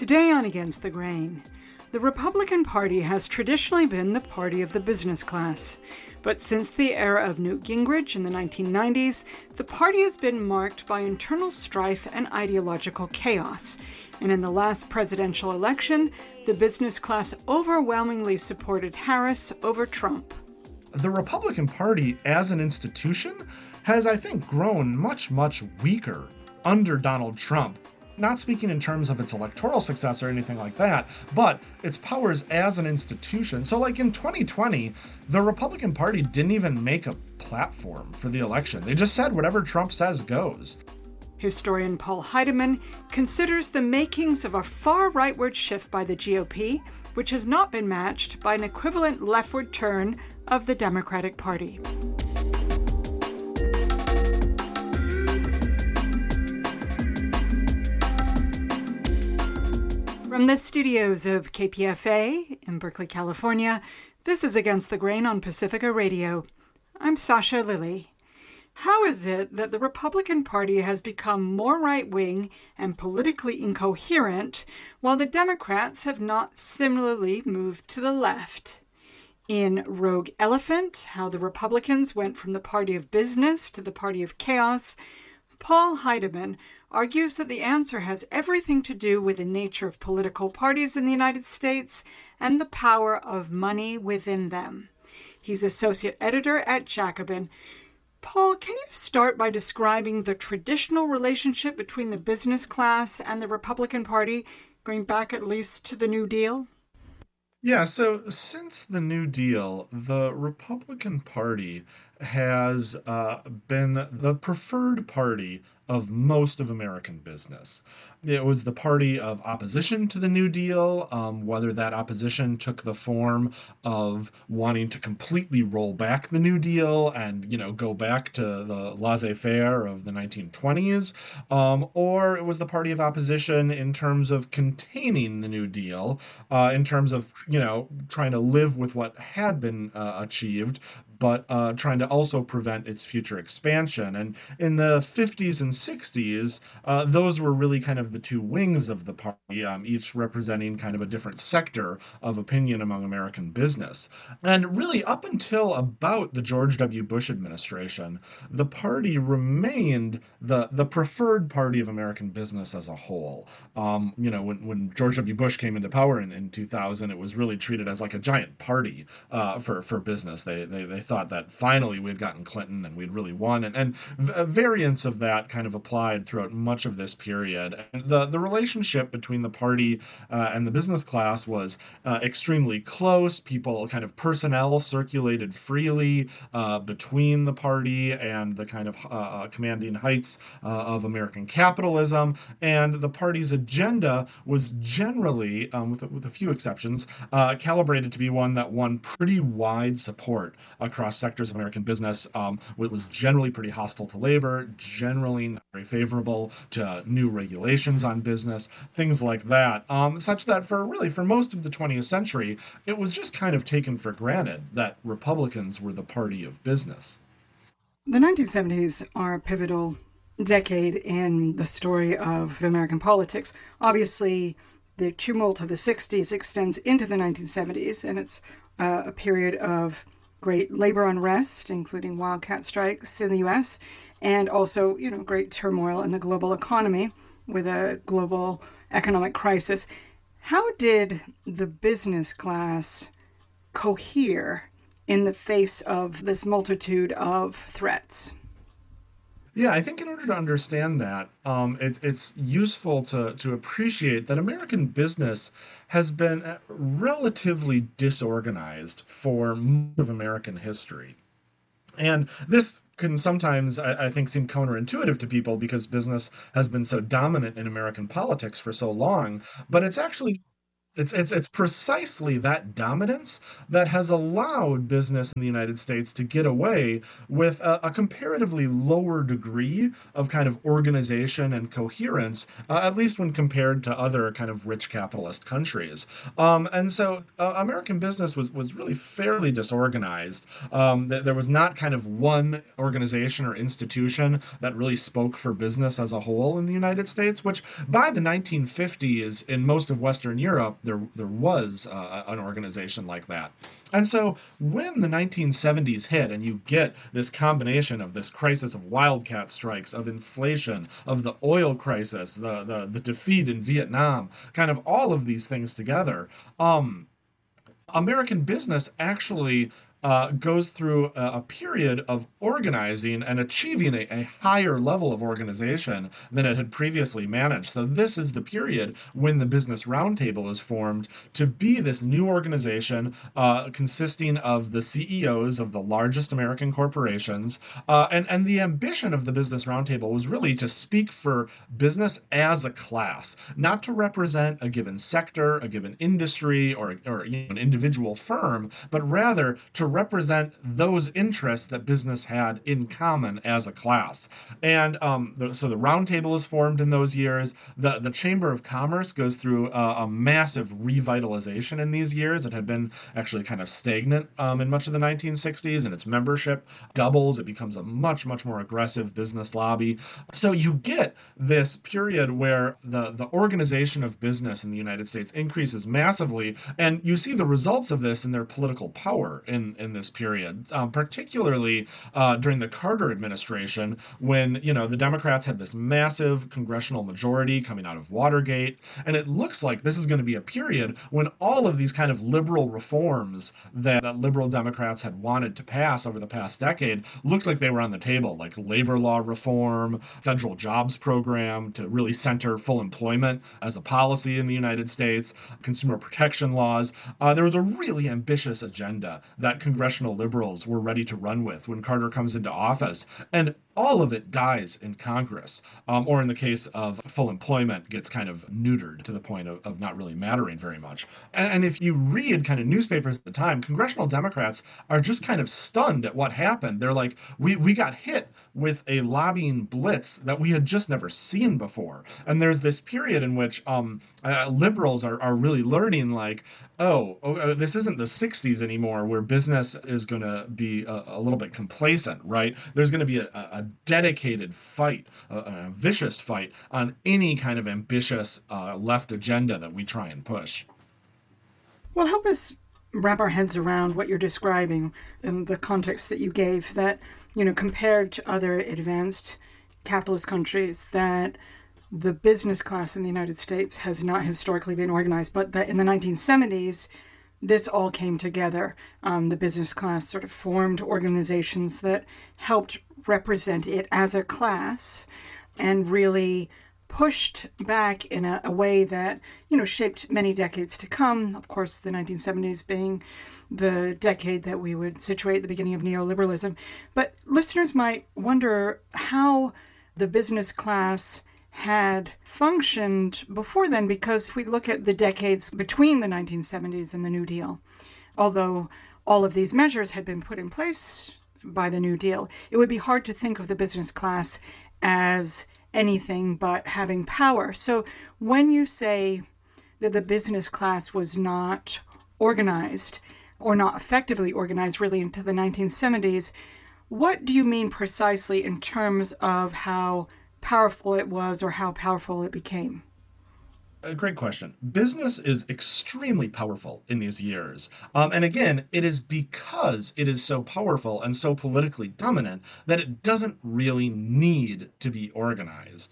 Today on Against the Grain, the Republican Party has traditionally been the party of the business class. But since the era of Newt Gingrich in the 1990s, the party has been marked by internal strife and ideological chaos. And in the last presidential election, the business class overwhelmingly supported Harris over Trump. The Republican Party as an institution has, I think, grown much, much weaker under Donald Trump. Not speaking in terms of its electoral success or anything like that, but its powers as an institution. So like in 2020, the Republican Party didn't even make a platform for the election. They just said whatever Trump says goes. Historian Paul Heidemann considers the makings of a far rightward shift by the GOP, which has not been matched by an equivalent leftward turn of the Democratic Party. From the studios of KPFA in Berkeley, California, this is Against the Grain on Pacifica Radio. I'm Sasha Lilly. How is it that the Republican Party has become more right-wing and politically incoherent, while the Democrats have not similarly moved to the left? In Rogue Elephant, How the Republicans Went from the Party of Business to the Party of Chaos, Paul Heidemann argues that the answer has everything to do with the nature of political parties in the United States and the power of money within them. He's associate editor at Jacobin. Paul, can you start by describing the traditional relationship between the business class and the Republican Party, going back at least to the New Deal? Yeah, so since the New Deal, the Republican Party has been the preferred party of most of American business. It was the party of opposition to the New Deal, whether that opposition took the form of wanting to completely roll back the New Deal and, go back to the laissez-faire of the 1920s, or it was the party of opposition in terms of containing the New Deal, in terms of, trying to live with what had been achieved, but trying to also prevent its future expansion. And in the 50s and 60s, those were really kind of the two wings of the party, each representing kind of a different sector of opinion among American business. And really up until about the George W. Bush administration, the party remained the preferred party of American business as a whole. When George W. Bush came into power in 2000, it was really treated as like a giant party for business. They thought that finally we had gotten Clinton and we'd really won, and variants of that kind of applied throughout much of this period. And the relationship between the party and the business class was extremely close. People, kind of personnel circulated freely between the party and the kind of commanding heights of American capitalism, and the party's agenda was generally, with a few exceptions, calibrated to be one that won pretty wide support across sectors of American business. It was generally pretty hostile to labor, generally not very favorable to new regulations on business, things like that, such that for most of the 20th century, it was just kind of taken for granted that Republicans were the party of business. The 1970s are a pivotal decade in the story of American politics. Obviously, the tumult of the 60s extends into the 1970s, and it's a period of great labor unrest, including wildcat strikes in the U.S., and also, great turmoil in the global economy with a global economic crisis. How did the business class cohere in the face of this multitude of threats? Yeah, I think in order to understand that, it's useful to appreciate that American business has been relatively disorganized for most of American history. And this can sometimes, I think, seem counterintuitive to people because business has been so dominant in American politics for so long, but it's actually It's precisely that dominance that has allowed business in the United States to get away with a comparatively lower degree of kind of organization and coherence, at least when compared to other kind of rich capitalist countries. And so American business was really fairly disorganized. There was not kind of one organization or institution that really spoke for business as a whole in the United States, which by the 1950s in most of Western Europe, there was an organization like that. And so when the 1970s hit and you get this combination of this crisis of wildcat strikes, of inflation, of the oil crisis, the defeat in Vietnam, kind of all of these things together, American business actually goes through a period of organizing and achieving a higher level of organization than it had previously managed. So, this is the period when the Business Roundtable is formed to be this new organization consisting of the CEOs of the largest American corporations. And the ambition of the Business Roundtable was really to speak for business as a class, not to represent a given sector, a given industry, or an individual firm, but rather to represent those interests that business had in common as a class. And so the roundtable is formed in those years. The Chamber of Commerce goes through a massive revitalization in these years. It had been actually kind of stagnant in much of the 1960s, and its membership doubles. It becomes a much, much more aggressive business lobby. So you get this period where the organization of business in the United States increases massively, and you see the results of this in their political power in this period, particularly during the Carter administration, when the Democrats had this massive congressional majority coming out of Watergate, and it looks like this is going to be a period when all of these kind of liberal reforms that liberal Democrats had wanted to pass over the past decade looked like they were on the table, like labor law reform, federal jobs program to really center full employment as a policy in the United States, consumer protection laws. There was a really ambitious agenda that congressional liberals were ready to run with when Carter comes into office. And all of it dies in Congress, or in the case of full employment, gets kind of neutered to the point of not really mattering very much. And if you read kind of newspapers at the time, congressional Democrats are just kind of stunned at what happened. They're like, we got hit with a lobbying blitz that we had just never seen before. And there's this period in which liberals are really learning, like, this isn't the 60s anymore where business is going to be a little bit complacent, right? There's going to be a dedicated fight, a vicious fight on any kind of ambitious left agenda that we try and push. Well, help us wrap our heads around what you're describing in the context that you gave, that, compared to other advanced capitalist countries, that the business class in the United States has not historically been organized, but that in the 1970s, this all came together. The business class sort of formed organizations that helped represent it as a class and really pushed back in a way that, shaped many decades to come. Of course, the 1970s being the decade that we would situate the beginning of neoliberalism. But listeners might wonder how the business class had functioned before then, because if we look at the decades between the 1970s and the New Deal, although all of these measures had been put in place by the New Deal, it would be hard to think of the business class as anything but having power. So when you say that the business class was not organized or not effectively organized really into the 1970s, what do you mean precisely in terms of how powerful it was or how powerful it became? A great question. Business is extremely powerful in these years. And again, it is because it is so powerful and so politically dominant that it doesn't really need to be organized.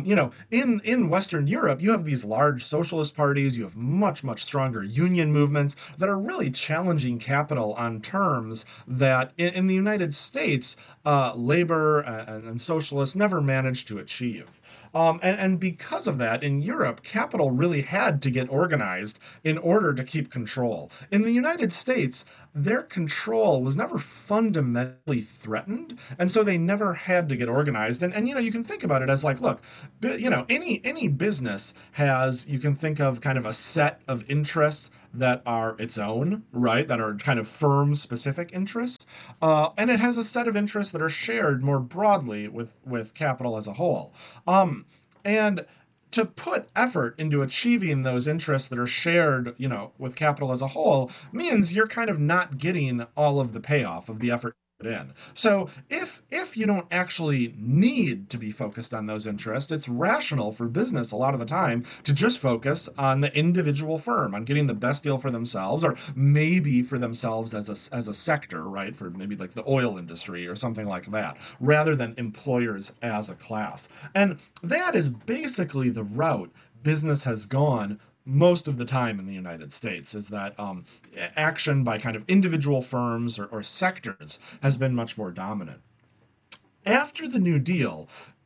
In Western Europe, you have these large socialist parties, you have much, much stronger union movements that are really challenging capital on terms that in the United States, labor and socialists never managed to achieve. And because of that, in Europe, capital really had to get organized in order to keep control. In the United States, their control was never fundamentally threatened, and so they never had to get organized. And you can think about it as like, look, any business has, you can think of kind of a set of interests that are its own, right? That are kind of firm specific interests. And it has a set of interests that are shared more broadly with capital as a whole. And to put effort into achieving those interests that are shared, with capital as a whole means you're kind of not getting all of the payoff of the effort in. So if you don't actually need to be focused on those interests, it's rational for business a lot of the time to just focus on the individual firm, on getting the best deal for themselves, or maybe for themselves as a sector, right? For maybe like the oil industry or something like that, rather than employers as a class. And that is basically the route business has gone most of the time in the United States, is that action by kind of individual firms or sectors has been much more dominant. After the New Deal,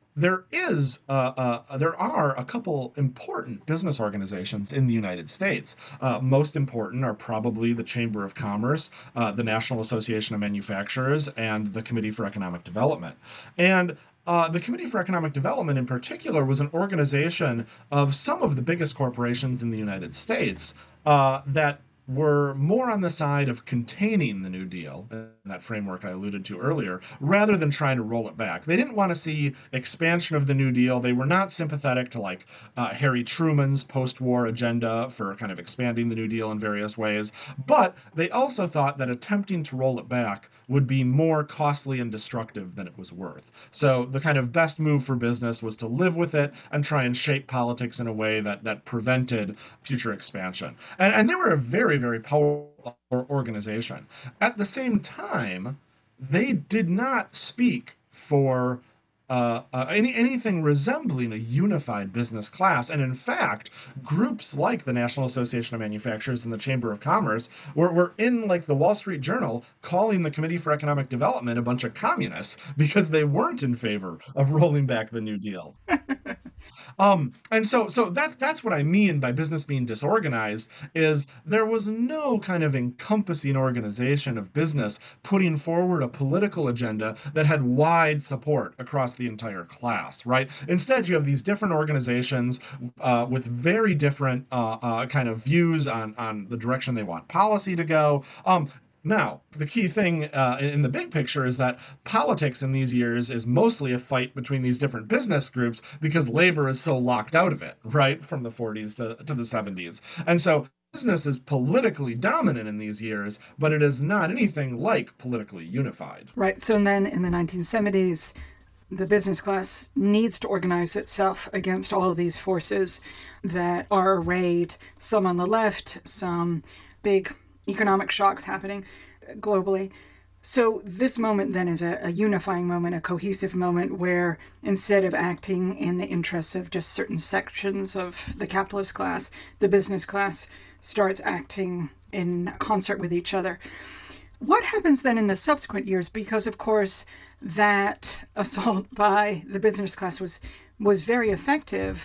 there are a couple important business organizations in the United States. Most important are probably the Chamber of Commerce, the National Association of Manufacturers, and the Committee for Economic Development. And the Committee for Economic Development, in particular, was an organization of some of the biggest corporations in the United States that were more on the side of containing the New Deal, that framework I alluded to earlier, rather than trying to roll it back. They didn't want to see expansion of the New Deal. They were not sympathetic to Harry Truman's post-war agenda for kind of expanding the New Deal in various ways. But they also thought that attempting to roll it back would be more costly and destructive than it was worth. So the kind of best move for business was to live with it and try and shape politics in a way that prevented future expansion. And they were a very, very powerful organization. At the same time, they did not speak for anything resembling a unified business class. And in fact, groups like the National Association of Manufacturers and the Chamber of Commerce were in the Wall Street Journal calling the Committee for Economic Development a bunch of communists because they weren't in favor of rolling back the New Deal. And so that's what I mean by business being disorganized, is there was no kind of encompassing organization of business putting forward a political agenda that had wide support across the entire class, right? Instead, you have these different organizations with very different kind of views on the direction they want policy to go. Now, the key thing in the big picture is that politics in these years is mostly a fight between these different business groups because labor is so locked out of it, right, from the 40s to the 70s. And so business is politically dominant in these years, but it is not anything like politically unified. Right. So then in the 1970s, the business class needs to organize itself against all of these forces that are arrayed, some on the left, some big economic shocks happening globally. So this moment then is a unifying moment, a cohesive moment where instead of acting in the interests of just certain sections of the capitalist class, the business class starts acting in concert with each other. What happens then in the subsequent years? Because, of course, that assault by the business class was very effective,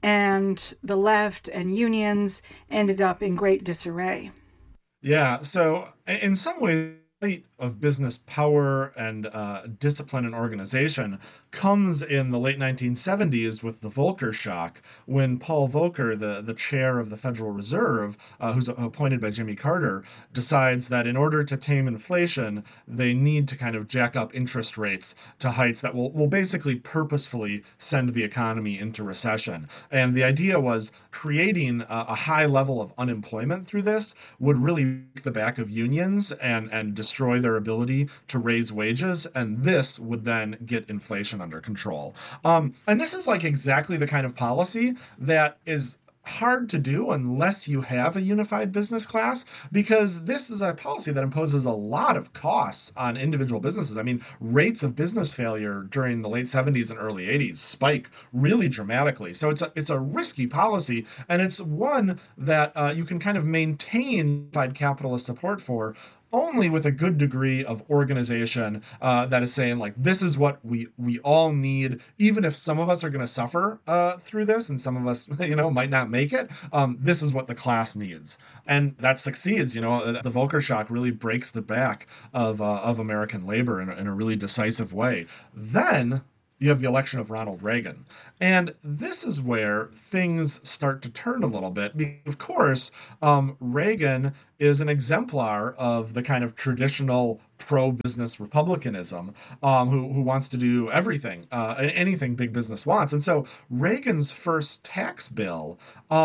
and the left and unions ended up in great disarray. Yeah, so in some ways, the fight of business power and discipline and organization comes in the late 1970s with the Volcker shock, when Paul Volcker, the chair of the Federal Reserve, who's appointed by Jimmy Carter, decides that in order to tame inflation, they need to kind of jack up interest rates to heights that will basically purposefully send the economy into recession. And the idea was creating a high level of unemployment through this would really break the back of unions and destroy their ability to raise wages, and this would then get inflation under control. And this is exactly the kind of policy that is hard to do unless you have a unified business class, because this is a policy that imposes a lot of costs on individual businesses. I mean, rates of business failure during the late 70s and early 80s spike really dramatically. So it's a risky policy, and it's one that you can kind of maintain unified capitalist support for only with a good degree of organization that is saying like this is what we all need, even if some of us are going to suffer through this and some of us might not make it. This is what the class needs, and that succeeds. The Volcker shock really breaks the back of American labor in a really decisive way. Then you have the election of Ronald Reagan. And this is where things start to turn a little bit. Of course, Reagan is an exemplar of the kind of traditional pro-business republicanism, who wants to do everything, anything big business wants. And so Reagan's first tax bill,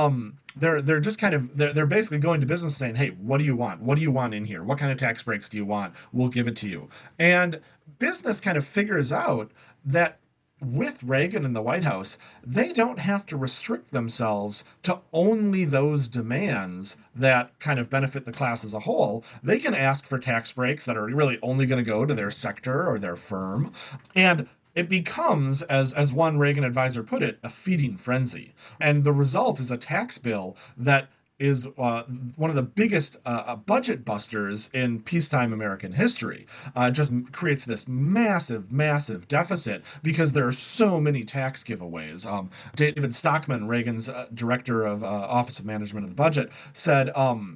they're just kind of they're basically going to business saying, hey, what do you want? What do you want in here? What kind of tax breaks do you want? We'll give it to you. And business kind of figures out that with Reagan in the White House, they don't have to restrict themselves to only those demands that kind of benefit the class as a whole. They can ask for tax breaks that are really only going to go to their sector or their firm. And it becomes, as one Reagan advisor put it, a feeding frenzy. And the result is a tax bill that is one of the biggest budget busters in peacetime American history. Just creates this massive, massive deficit because there are so many tax giveaways. David Stockman, Reagan's director of Office of Management of the Budget, said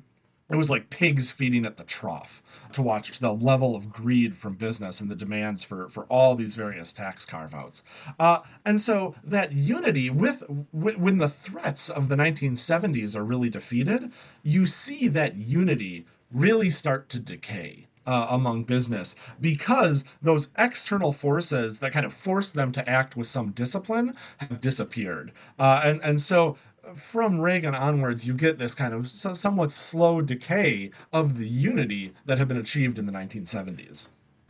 it was like pigs feeding at the trough to watch the level of greed from business and the demands for all these various tax carve-outs. And so that unity when the threats of the 1970s are really defeated, you see that unity really start to decay. Among business, because those external forces that kind of force them to act with some discipline have disappeared. And so from Reagan onwards, you get this kind of somewhat slow decay of the unity that had been achieved in the 1970s.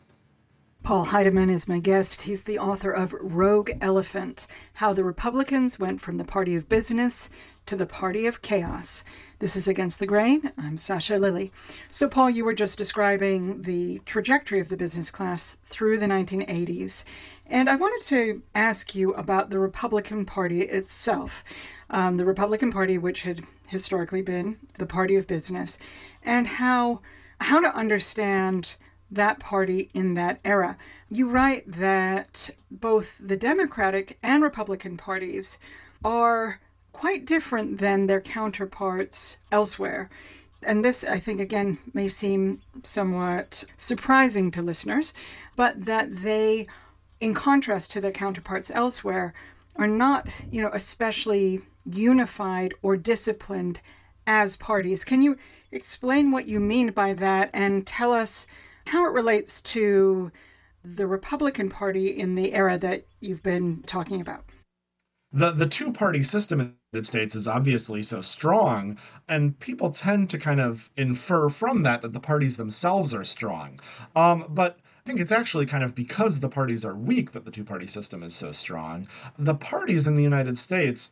Paul Heidemann is my guest. He's the author of Rogue Elephant, How the Republicans Went from the Party of Business to the Party of Chaos. This is Against the Grain. I'm Sasha Lilley. So, Paul, you were just describing the trajectory of the business class through the 1980s. And I wanted to ask you about the Republican Party itself. The Republican Party, which had historically been the party of business, and how to understand that party in that era. You write that both the Democratic and Republican parties are quite different than their counterparts elsewhere. And this, I think, again, may seem somewhat surprising to listeners, but that they, in contrast to their counterparts elsewhere, are not, especially unified or disciplined as parties. Can you explain what you mean by that and tell us how it relates to the Republican Party in the era that you've been talking about? The two-party system in the United States is obviously so strong, and people tend to kind of infer from that the parties themselves are strong. But I think it's actually kind of because the parties are weak that the two-party system is so strong. The parties in the United States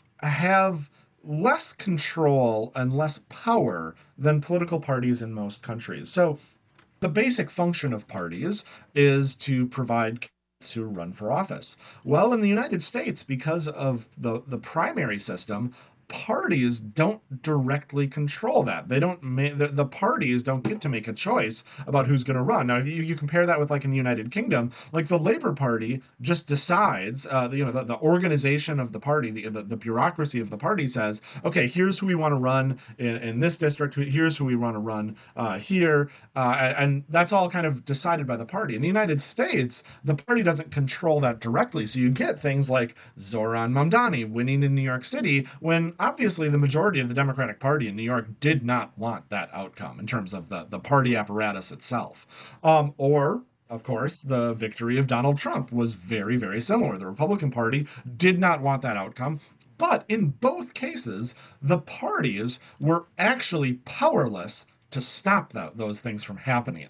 have less control and less power than political parties in most countries. So the basic function of parties is to provide candidates who run for office. Well, in the United States, because of the primary system, parties don't directly control that. They don't the parties don't get to make a choice about who's going to run. Now, if you compare that with like in the United Kingdom, like the Labour Party just decides, the organization of the party, the bureaucracy of the party says, okay, here's who we want to run in this district. Here's who we want to run here, and that's all kind of decided by the party. In the United States, the party doesn't control that directly, so you get things like Zohran Mamdani winning in New York City when obviously the majority of the Democratic Party in New York did not want that outcome in terms of the party apparatus itself. Or, of course, the victory of Donald Trump was very, very similar. The Republican Party did not want that outcome. But in both cases, the parties were actually powerless to stop those things from happening.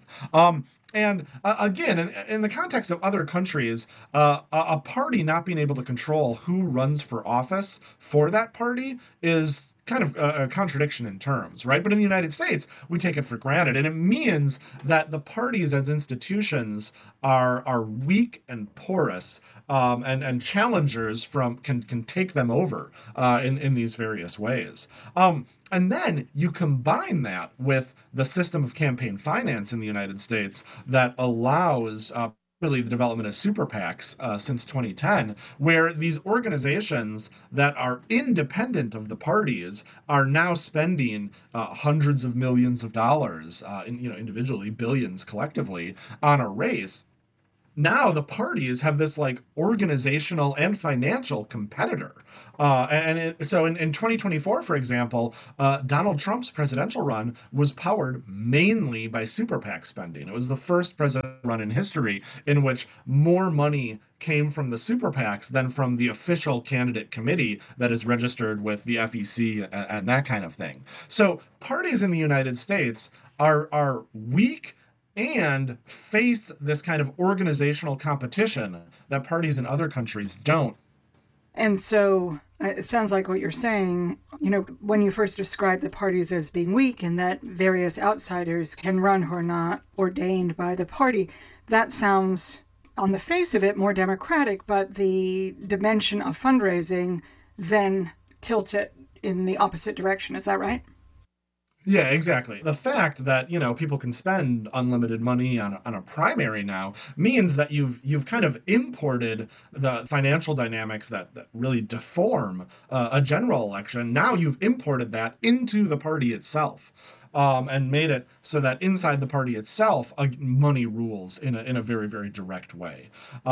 And again, in the context of other countries, a party not being able to control who runs for office for that party is kind of a contradiction in terms, right? But in the United States, we take it for granted, and it means that the parties as institutions are weak and porous, and challengers from can take them over in these various ways. And then you combine that with the system of campaign finance in the United States that allows really the development of super PACs since 2010, where these organizations that are independent of the parties are now spending hundreds of millions of dollars, individually, billions collectively, on a race. Now the parties have this like organizational and financial competitor. So in 2024, for example, Donald Trump's presidential run was powered mainly by super PAC spending. It was the first presidential run in history in which more money came from the super PACs than from the official candidate committee that is registered with the FEC and that kind of thing. So parties in the United States are weak and face this kind of organizational competition that parties in other countries don't. And so it sounds like what you're saying, when you first describe the parties as being weak and that various outsiders can run who are not ordained by the party, that sounds, on the face of it, more democratic, but the dimension of fundraising then tilts it in the opposite direction. Is that right? Yeah, exactly. The fact that, people can spend unlimited money on a primary now means that you've kind of imported the financial dynamics that really deform a general election. Now you've imported that into the party itself. And made it so that inside the party itself, money rules in a very, very direct way.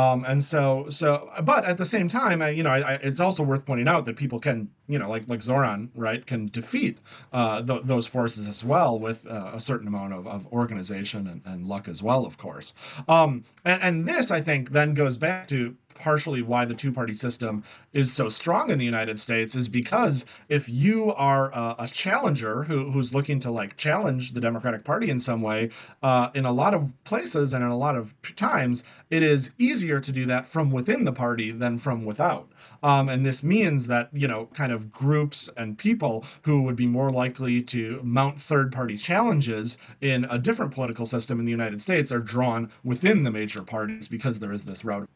But at the same time, it's also worth pointing out that people can, like Zoran, right, can defeat those forces as well with a certain amount of organization and luck as well, of course. And this, I think, then goes back to partially why the two-party system is so strong in the United States is because if you are a challenger who's looking to like challenge the Democratic Party in some way, in a lot of places and in a lot of times, it is easier to do that from within the party than from without. And this means that, kind of groups and people who would be more likely to mount third-party challenges in a different political system in the United States are drawn within the major parties because there is this route.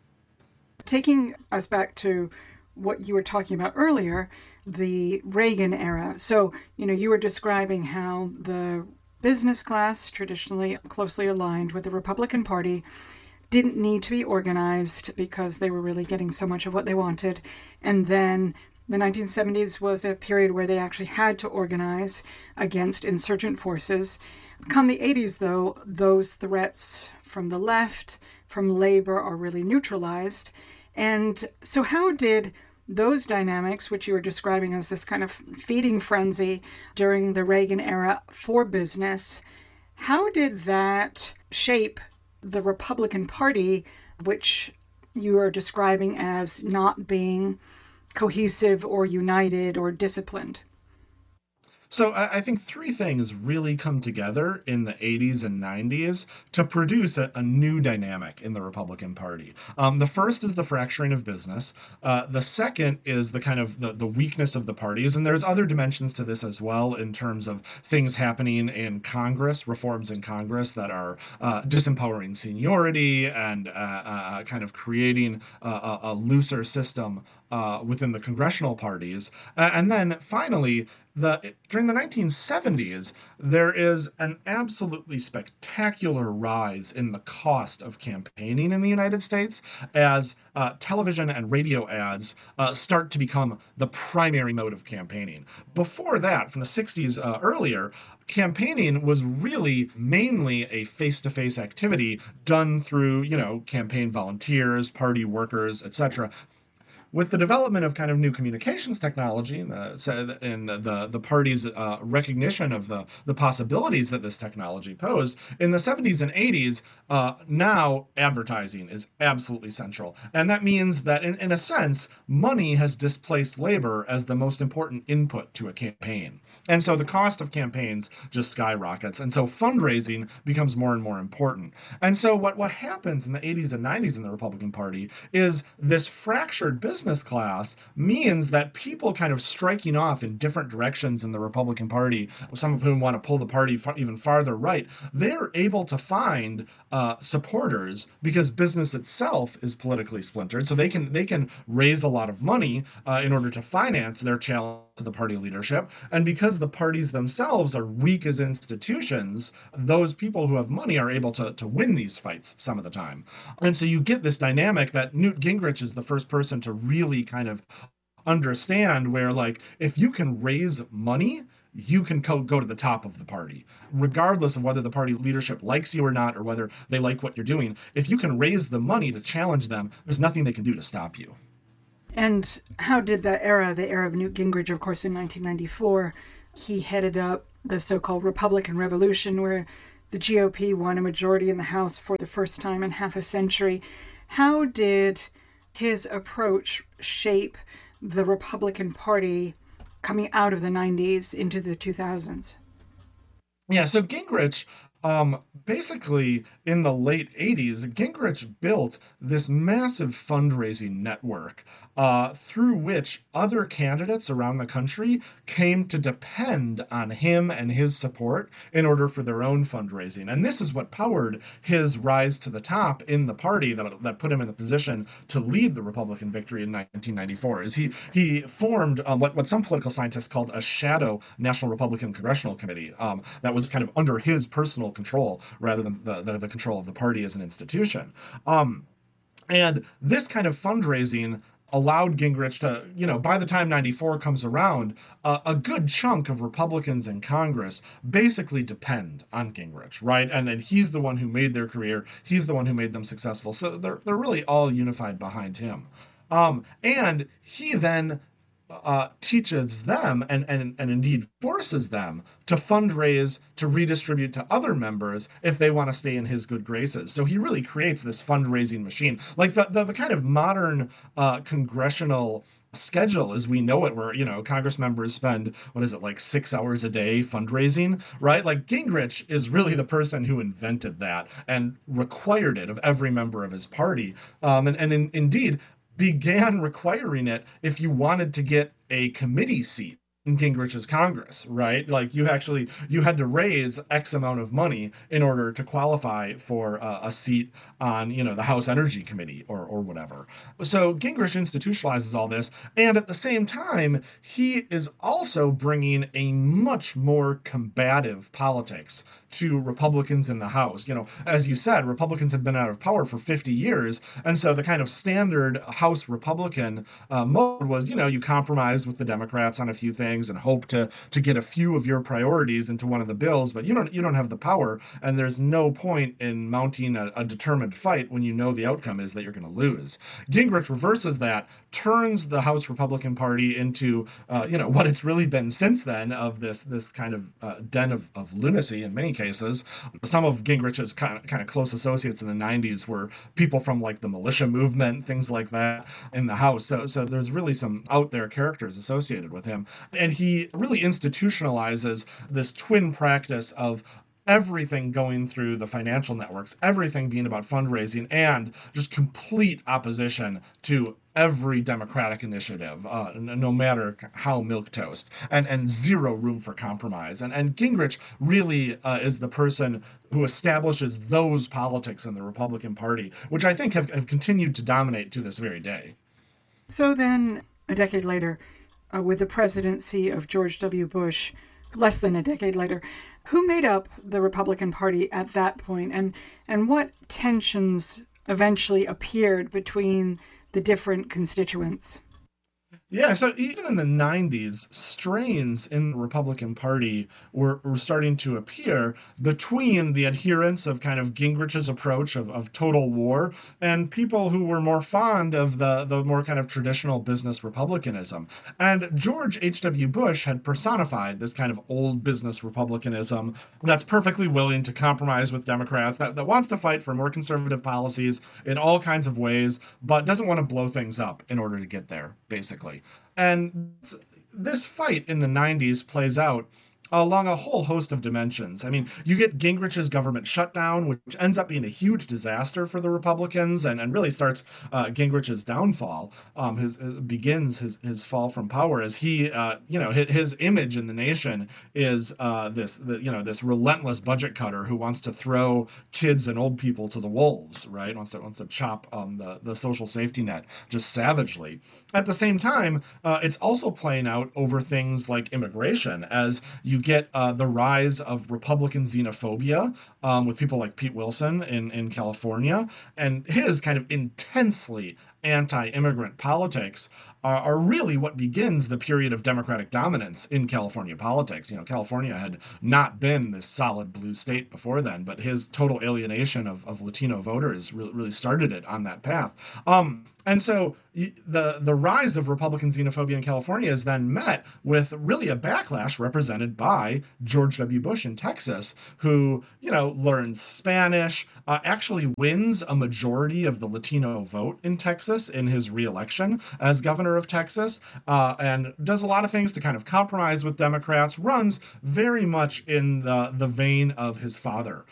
Taking us back to what you were talking about earlier, the Reagan era. So, you were describing how the business class, traditionally closely aligned with the Republican Party, didn't need to be organized because they were really getting so much of what they wanted. And then the 1970s was a period where they actually had to organize against insurgent forces. Come the 80s, though, those threats from the left, from labor, are really neutralized. And so how did those dynamics, which you were describing as this kind of feeding frenzy during the Reagan era for business, how did that shape the Republican Party, which you are describing as not being cohesive or united or disciplined? So I think three things really come together in the 80s and 90s to produce a new dynamic in the Republican Party. The first is the fracturing of business. The second is the kind of the weakness of the parties. And there's other dimensions to this as well in terms of things happening in Congress, reforms in Congress that are disempowering seniority and kind of creating a looser system within the congressional parties. And then finally, during the 1970s, there is an absolutely spectacular rise in the cost of campaigning in the United States as television and radio ads start to become the primary mode of campaigning. Before that, from the 60s earlier, campaigning was really mainly a face-to-face activity done through, campaign volunteers, party workers, etc. With the development of kind of new communications technology and the party's recognition of the possibilities that this technology posed, in the 70s and 80s, now advertising is absolutely central. And that means that, in a sense, money has displaced labor as the most important input to a campaign. And so the cost of campaigns just skyrockets. And so fundraising becomes more and more important. And so what happens in the 80s and 90s in the Republican Party is this fractured business business class means that people kind of striking off in different directions in the Republican Party, some of whom want to pull the party even farther right, they're able to find supporters because business itself is politically splintered. So they can raise a lot of money in order to finance their challenge to the party leadership. And because the parties themselves are weak as institutions, those people who have money are able to win these fights some of the time. And so you get this dynamic that Newt Gingrich is the first person to really kind of understand where, like, if you can raise money, you can go to the top of the party, regardless of whether the party leadership likes you or not, or whether they like what you're doing. If you can raise the money to challenge them, there's nothing they can do to stop you. And how did the era of Newt Gingrich, of course, in 1994, he headed up the so-called Republican Revolution, where the GOP won a majority in the House for the first time in half a century. How did his approach shape the Republican Party coming out of the 90s into the 2000s? Yeah, so Gingrich, basically in the late 80s, Gingrich built this massive fundraising network through which other candidates around the country came to depend on him and his support in order for their own fundraising. And this is what powered his rise to the top in the party that put him in the position to lead the Republican victory in 1994. Is he formed what some political scientists called a shadow National Republican Congressional Committee that was kind of under his personal control rather than the control of the party as an institution. And this kind of fundraising allowed Gingrich to, by the time 94 comes around, a good chunk of Republicans in Congress basically depend on Gingrich, right? And then he's the one who made their career. He's the one who made them successful. So they're really all unified behind him. And he then teaches them and indeed forces them to fundraise to redistribute to other members if they want to stay in his good graces. So he really creates this fundraising machine, like the kind of modern congressional schedule as we know it, where Congress members spend, what is it, like 6 hours a day fundraising, right? Like Gingrich is really the person who invented that and required it of every member of his party, indeed began requiring it if you wanted to get a committee seat in Gingrich's Congress, right? Like you had to raise X amount of money in order to qualify for a seat on, the House Energy Committee or whatever. So Gingrich institutionalizes all this, and at the same time, he is also bringing a much more combative politics to Republicans in the House. As you said, Republicans have been out of power for 50 years, and so the kind of standard House Republican mode was, you compromise with the Democrats on a few things and hope to get a few of your priorities into one of the bills, but you don't have the power, and there's no point in mounting a determined fight when you know the outcome is that you're going to lose. Gingrich reverses that, turns the House Republican Party into what it's really been since then, of this kind of den of lunacy in many cases. Some of Gingrich's kind of close associates in the 90s were people from like the militia movement, things like that in the House. So there's really some out there characters associated with him. And he really institutionalizes this twin practice of everything going through the financial networks, everything being about fundraising, and just complete opposition to every Democratic initiative, no matter how milquetoast, and zero room for compromise. And Gingrich really is the person who establishes those politics in the Republican Party, which I think have continued to dominate to this very day. So then, a decade later, with the presidency of George W. Bush, less than a decade later, who made up the Republican Party at that point, and what tensions eventually appeared between the different constituents? Yeah, so even in the 90s, strains in the Republican Party were starting to appear between the adherents of kind of Gingrich's approach of total war and people who were more fond of the more kind of traditional business republicanism. And George H.W. Bush had personified this kind of old business republicanism that's perfectly willing to compromise with Democrats, that wants to fight for more conservative policies in all kinds of ways, but doesn't want to blow things up in order to get there, basically. And this fight in the 90s plays out along a whole host of dimensions. I mean, you get Gingrich's government shutdown, which ends up being a huge disaster for the Republicans and really starts Gingrich's downfall. His begins his fall from power as he, his image in the nation is this relentless budget cutter who wants to throw kids and old people to the wolves, right? Wants to chop the social safety net just savagely. At the same time, it's also playing out over things like immigration as you get the rise of Republican xenophobia with people like Pete Wilson in California, and his kind of intensely anti-immigrant politics are really what begins the period of Democratic dominance in California politics. California had not been this solid blue state before then, but his total alienation of Latino voters really started it on that path. And so the rise of Republican xenophobia in California is then met with really a backlash represented by George W. Bush in Texas, who, learns Spanish, actually wins a majority of the Latino vote in Texas in his reelection as governor of Texas, and does a lot of things to kind of compromise with Democrats, runs very much in the vein of his father.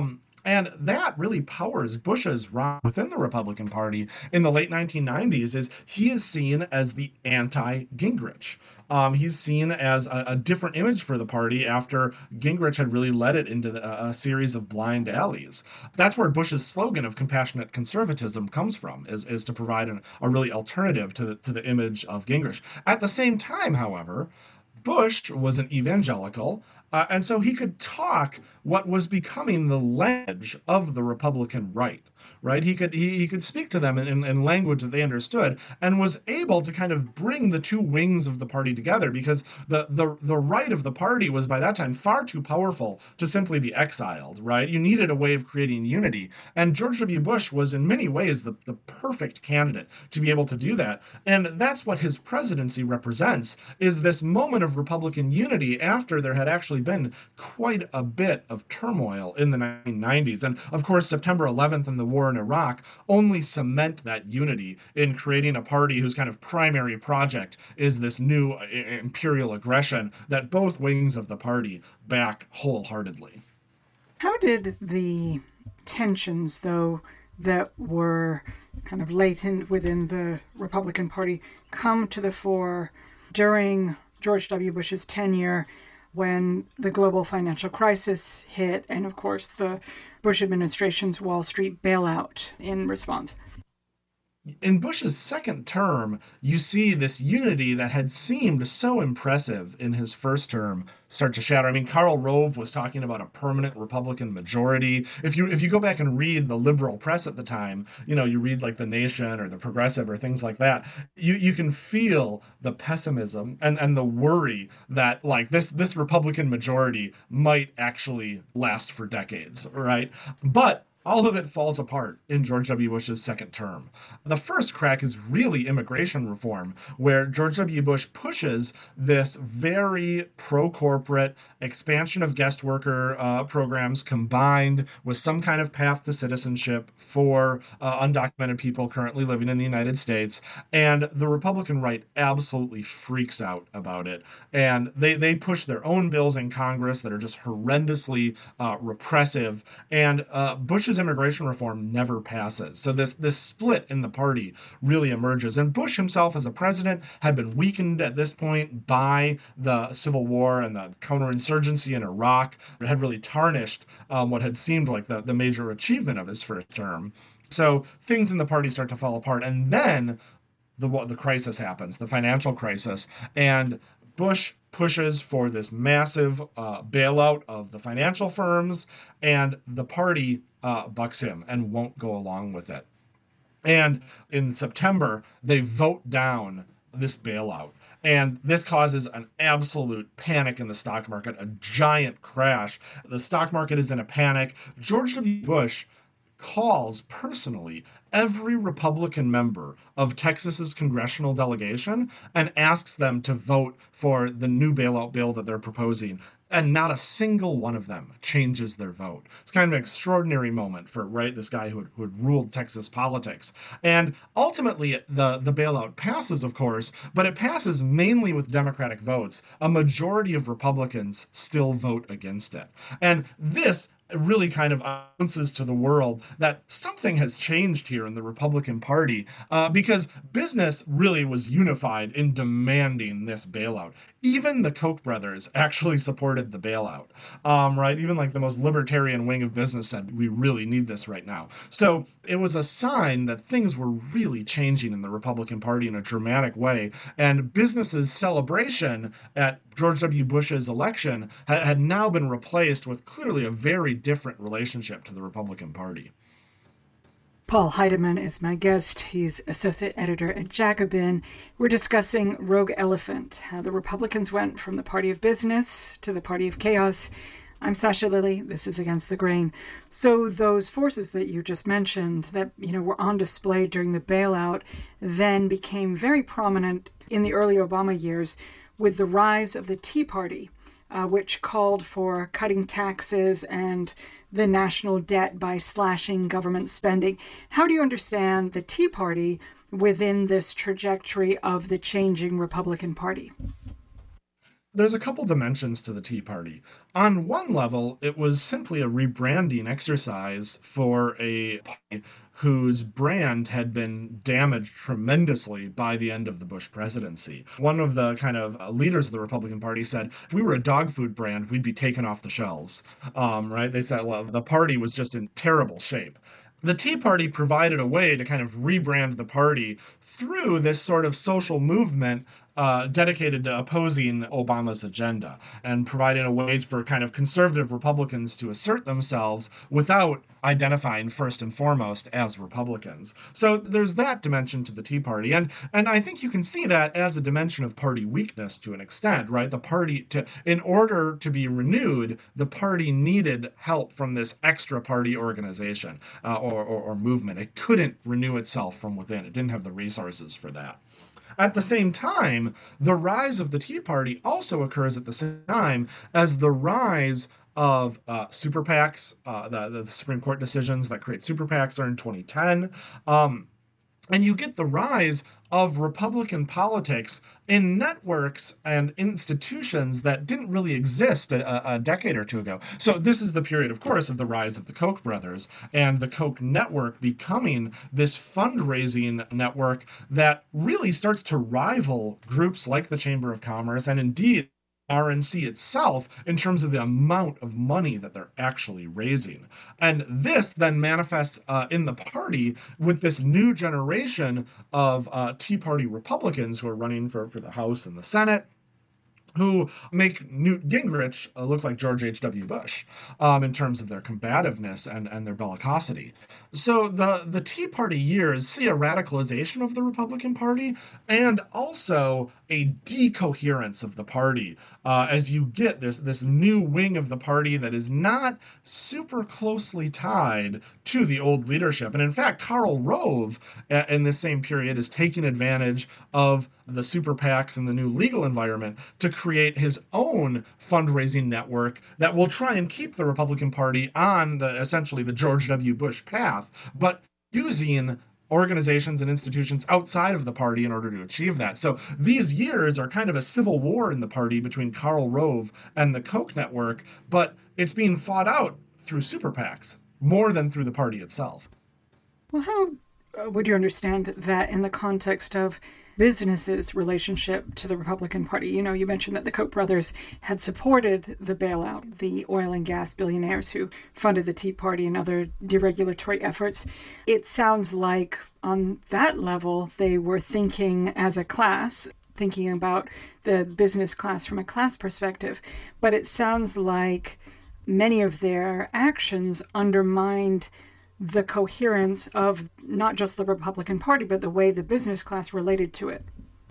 And that really powers Bush's rise within the Republican Party in the late 1990s. Is he is seen as the anti-Gingrich. He's seen as a different image for the party after Gingrich had really led it into a series of blind alleys. That's where Bush's slogan of compassionate conservatism comes from, is to provide a really alternative to the image of Gingrich. At the same time, however, Bush was an evangelical, and so he could talk what was becoming the language of the Republican right. Right, he could speak to them in language that they understood, and was able to kind of bring the two wings of the party together, because the right of the party was by that time far too powerful to simply be exiled. Right, you needed a way of creating unity, and George W. Bush was in many ways the perfect candidate to be able to do that, and that's what his presidency represents, is this moment of Republican unity after there had actually been quite a bit of turmoil in the 1990s, and of course September 11th and the war in Iraq only cement that unity in creating a party whose kind of primary project is this new imperial aggression that both wings of the party back wholeheartedly. How did the tensions, though, that were kind of latent within the Republican Party come to the fore during George W. Bush's tenure, when the global financial crisis hit, and of course the Bush administration's Wall Street bailout in response? In Bush's second term, you see this unity that had seemed so impressive in his first term start to shatter. I mean, Karl Rove was talking about a permanent Republican majority. If you go back and read the liberal press at the time, you read like The Nation or The Progressive or things like that, you can feel the pessimism and the worry that like this Republican majority might actually last for decades, right? But all of it falls apart in George W. Bush's second term. The first crack is really immigration reform, where George W. Bush pushes this very pro-corporate expansion of guest worker programs combined with some kind of path to citizenship for undocumented people currently living in the United States. And the Republican right absolutely freaks out about it. And they push their own bills in Congress that are just horrendously repressive. And Bush's immigration reform never passes. So this split in the party really emerges. And Bush himself as a president had been weakened at this point by the Civil War and the counterinsurgency in Iraq. It had really tarnished what had seemed like the major achievement of his first term. So things in the party start to fall apart. And then the crisis happens, the financial crisis. And Bush pushes for this massive bailout of the financial firms, and the party bucks him and won't go along with it. And in September, they vote down this bailout. And this causes an absolute panic in the stock market, a giant crash. The stock market is in a panic. George W. Bush calls personally every Republican member of Texas's congressional delegation and asks them to vote for the new bailout bill that they're proposing. And not a single one of them changes their vote. It's kind of an extraordinary moment for, right, this guy who had ruled Texas politics. And ultimately, the bailout passes, of course, but it passes mainly with Democratic votes. A majority of Republicans still vote against it. And this really kind of announces to the world that something has changed here in the Republican Party, because business really was unified in demanding this bailout. Even the Koch brothers actually supported the bailout, right? Even like the most libertarian wing of business said, we really need this right now. So it was a sign that things were really changing in the Republican Party in a dramatic way. And business's celebration at George W. Bush's election had now been replaced with clearly a very different relationship to the Republican Party. Paul Heidemann is my guest. He's associate editor at Jacobin. We're discussing Rogue Elephant, how the Republicans went from the party of business to the party of chaos. I'm Sasha Lilley. This is Against the Grain. So those forces that you just mentioned that, were on display during the bailout then became very prominent in the early Obama years with the rise of the Tea Party, which called for cutting taxes and the national debt by slashing government spending. How do you understand the Tea Party within this trajectory of the changing Republican Party? There's a couple dimensions to the Tea Party. On one level, it was simply a rebranding exercise for a party whose brand had been damaged tremendously by the end of the Bush presidency. One of the kind of leaders of the Republican Party said, if we were a dog food brand, we'd be taken off the shelves, right? They said, well, the party was just in terrible shape. The Tea Party provided a way to kind of rebrand the party through this sort of social movement dedicated to opposing Obama's agenda and providing a way for kind of conservative Republicans to assert themselves without identifying first and foremost as Republicans. So there's that dimension to the Tea Party. And I think you can see that as a dimension of party weakness to an extent, right? The party, in order to be renewed, the party needed help from this extra party organization or movement. It couldn't renew itself from within. It didn't have the resources for that. At the same time, the rise of the Tea Party also occurs at the same time as the rise of super PACs. The Supreme Court decisions that create super PACs are in 2010. And you get the rise of Republican politics in networks and institutions that didn't really exist a decade or two ago. So this is the period, of course, of the rise of the Koch brothers and the Koch network becoming this fundraising network that really starts to rival groups like the Chamber of Commerce and indeed RNC itself in terms of the amount of money that they're actually raising. And this then manifests in the party with this new generation of Tea Party Republicans who are running for the House and the Senate, who make Newt Gingrich look like George H.W. Bush in terms of their combativeness and their bellicosity. So the Tea Party years see a radicalization of the Republican Party and also a decoherence of the party as you get this new wing of the party that is not super closely tied to the old leadership. And in fact, Karl Rove in this same period is taking advantage of the super PACs and the new legal environment to create his own fundraising network that will try and keep the Republican Party on essentially the George W. Bush path, but using organizations and institutions outside of the party in order to achieve that. So these years are kind of a civil war in the party between Karl Rove and the Koch network, but it's being fought out through super PACs more than through the party itself. Well, how would you understand that in the context of business's relationship to the Republican Party? You mentioned that the Koch brothers had supported the bailout, the oil and gas billionaires who funded the Tea Party and other deregulatory efforts. It sounds like on that level, they were thinking as a class, thinking about the business class from a class perspective. But it sounds like many of their actions undermined the coherence of not just the Republican Party, but the way the business class related to it.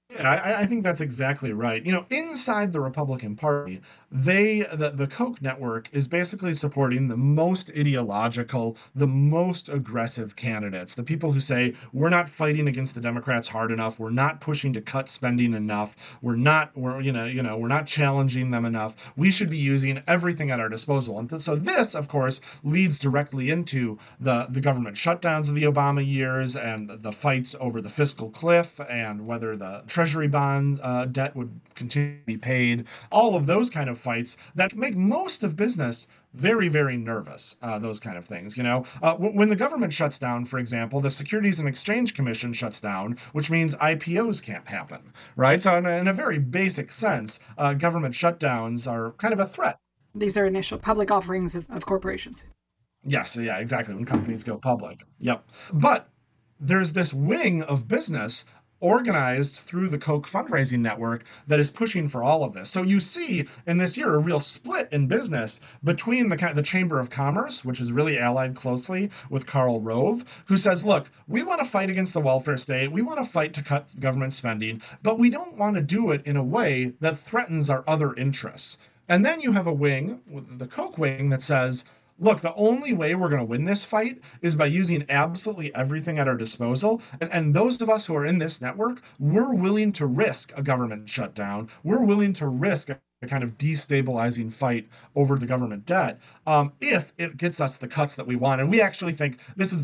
Yeah, I think that's exactly right. Inside the Republican Party, the Koch network is basically supporting the most ideological, the most aggressive candidates. The people who say we're not fighting against the Democrats hard enough, we're not pushing to cut spending enough, we're not challenging them enough. We should be using everything at our disposal. And so this, of course, leads directly into the government shutdowns of the Obama years and the fights over the fiscal cliff and whether the Treasury bond debt would continue to be paid. All of those kind of fights that make most of business very, very nervous. Those kind of things. When the government shuts down, for example, the Securities and Exchange Commission shuts down, which means IPOs can't happen, right? So, in a very basic sense, government shutdowns are kind of a threat. These are initial public offerings of corporations. Yes, yeah, exactly. When companies go public. Yep. But there's this wing of business organized through the Koch fundraising network that is pushing for all of this. So you see in this year a real split in business between the Chamber of Commerce, which is really allied closely with Karl Rove, who says, look, we want to fight against the welfare state, we want to fight to cut government spending, but we don't want to do it in a way that threatens our other interests. And then you have a wing, the Koch wing, that says, look, the only way we're going to win this fight is by using absolutely everything at our disposal. And those of us who are in this network, we're willing to risk a government shutdown. We're willing to risk a kind of destabilizing fight over the government debt if it gets us the cuts that we want. And we actually think this is